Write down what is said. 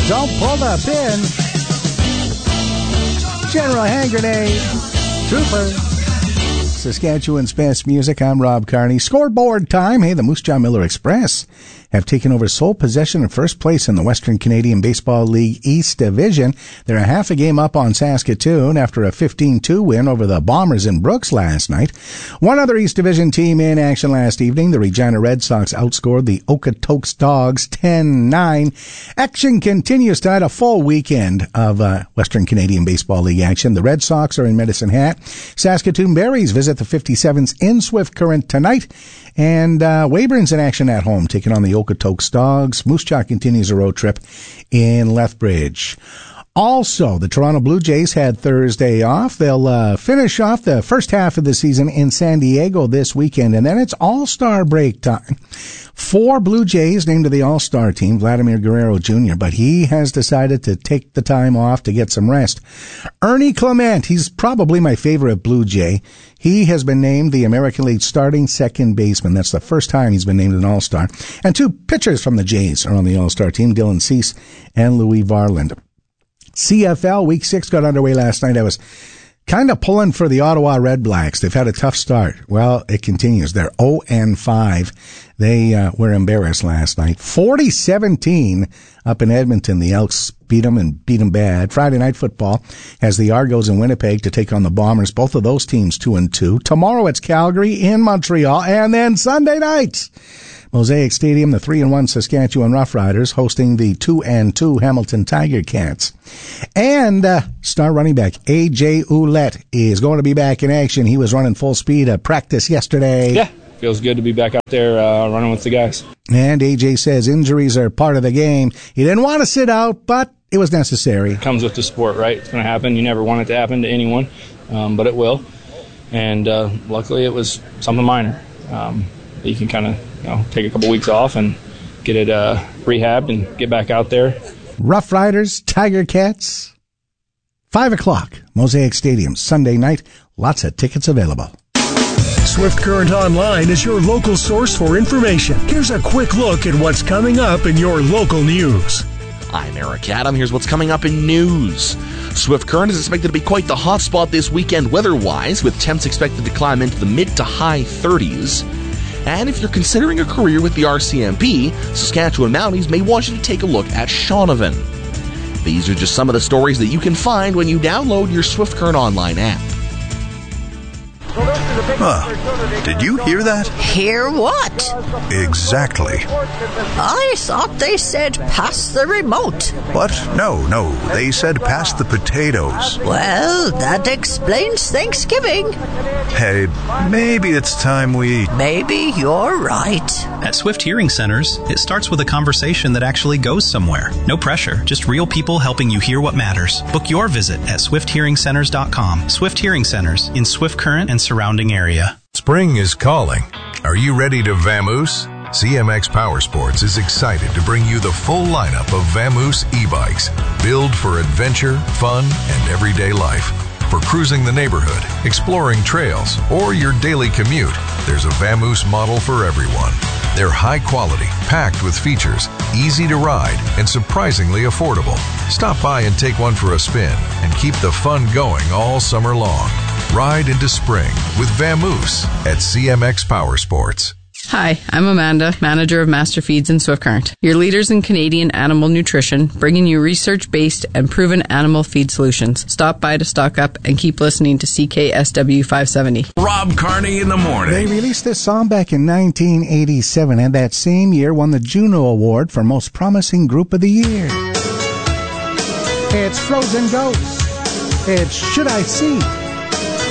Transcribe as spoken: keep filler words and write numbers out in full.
Don't pull the pin. General Hand Grenade. Trooper. Saskatchewan's best music. I'm Rob Carney. Scoreboard time. Hey, the Moose Jaw Miller Express have taken over sole possession in first place in the Western Canadian Baseball League East Division. They're a half a game up on Saskatoon after a fifteen two win over the Bombers in Brooks last night. One other East Division team in action last evening. The Regina Red Sox outscored the Okotoks Dogs ten nine. Action continues tonight, a full weekend of uh, Western Canadian Baseball League action. The Red Sox are in Medicine Hat. Saskatoon Berries visit the fifty-sevens in Swift Current tonight. And uh, Weyburn's in action at home, taking on the Okotoks Dogs. Moose Jaw continues a road trip in Lethbridge. Also, the Toronto Blue Jays had Thursday off. They'll uh, finish off the first half of the season in San Diego this weekend, and then it's All-Star break time. Four Blue Jays named to the All-Star team, Vladimir Guerrero Junior, but he has decided to take the time off to get some rest. Ernie Clement, he's probably my favorite Blue Jay. He has been named the American League starting second baseman. That's the first time he's been named an All-Star. And two pitchers from the Jays are on the All-Star team, Dylan Cease and Louis Varland. C F L Week six got underway last night. I was kind of pulling for the Ottawa Red Blacks. They've had a tough start. Well, it continues. They're oh and five. They uh, were embarrassed last night. forty seventeen up in Edmonton. The Elks beat them and beat them bad. Friday Night Football has the Argos in Winnipeg to take on the Bombers. Both of those teams two and two. Tomorrow it's Calgary in Montreal. And then Sunday night, Mosaic Stadium, the three and one Saskatchewan Roughriders hosting the two and two Hamilton Tiger Cats. And uh, star running back A J Ouellette is going to be back in action. He was running full speed at practice yesterday. Yeah, feels good to be back out there uh, running with the guys. And A J says injuries are part of the game. He didn't want to sit out, but it was necessary. It comes with the sport, right? It's going to happen. You never want it to happen to anyone, um, but it will. And uh, luckily it was something minor. Um, you can kind of you know, take a couple weeks off and get it uh, rehabbed and get back out there. Rough Riders, Tiger Cats, five o'clock, Mosaic Stadium, Sunday night. Lots of tickets available. Swift Current Online is your local source for information. Here's a quick look at what's coming up in your local news. I'm Eric Adam. Here's what's coming up in news. Swift Current is expected to be quite the hot spot this weekend weather-wise, with temps expected to climb into the mid to high thirties. And if you're considering a career with the R C M P, Saskatchewan Mounties may want you to take a look at Shaunavon. These are just some of the stories that you can find when you download your Swift Current Online app. Huh. Did you hear that? Hear what? Exactly. I thought they said pass the remote. What? No, no. They said pass the potatoes. Well, that explains Thanksgiving. Hey, maybe it's time we... Maybe you're right. At Swift Hearing Centers, it starts with a conversation that actually goes somewhere. No pressure, just real people helping you hear what matters. Book your visit at swift hearing centers dot com. Swift Hearing Centers in Swift Current and surrounding area. Spring is calling. Are you ready to vamoose? C M X Power Sports is excited to bring you the full lineup of Vamoose e-bikes, built for adventure, fun, and everyday life. For cruising the neighborhood, exploring trails, or your daily commute, there's a Vamoose model for everyone. They're high quality, packed with features, easy to ride, and surprisingly affordable. Stop by and take one for a spin and keep the fun going all summer long. Ride into spring with Vamoose at C M X Power Sports. Hi, I'm Amanda, manager of Master Feeds in Swift Current, your leaders in Canadian animal nutrition, bringing you research-based and proven animal feed solutions. Stop by to stock up and keep listening to C K S W five seventy. Rob Carney in the morning. They released this song back in nineteen eighty-seven, and that same year won the Juno Award for Most Promising Group of the Year. It's Frozen Ghosts. It's Should I See.